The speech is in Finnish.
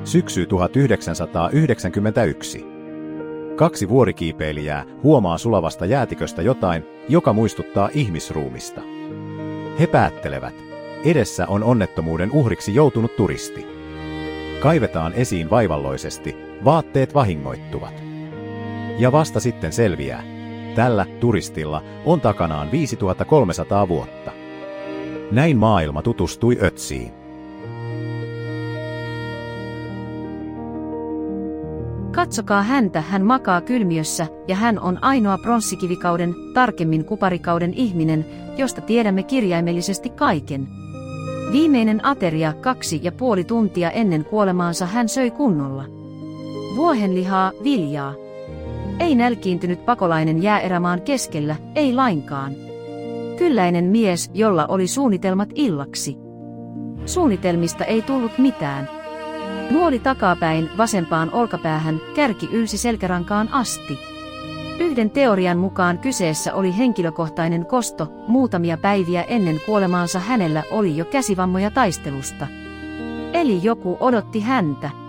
Syksy 1991. 2 vuorikiipeilijää huomaa sulavasta jäätiköstä jotain, joka muistuttaa ihmisruumista. He päättelevät, edessä on onnettomuuden uhriksi joutunut turisti. Kaivetaan esiin vaivalloisesti, vaatteet vahingoittuvat. Ja vasta sitten selviää, tällä turistilla on takanaan 5300 vuotta. Näin maailma tutustui Ötziin. Katsokaa häntä, hän makaa kylmiössä, ja hän on ainoa pronssikivikauden, tarkemmin kuparikauden ihminen, josta tiedämme kirjaimellisesti kaiken. Viimeinen ateria 2,5 tuntia ennen kuolemaansa hän söi kunnolla. Vuohenlihaa, viljaa. Ei nälkiintynyt pakolainen jääerämaan keskellä, ei lainkaan. Kylläinen mies, jolla oli suunnitelmat illaksi. Suunnitelmista ei tullut mitään. Nuoli takapäin vasempaan olkapäähän, kärki ylsi selkärankaan asti. Yhden teorian mukaan kyseessä oli henkilökohtainen kosto, muutamia päiviä ennen kuolemaansa hänellä oli jo käsivammoja taistelusta. Eli joku odotti häntä.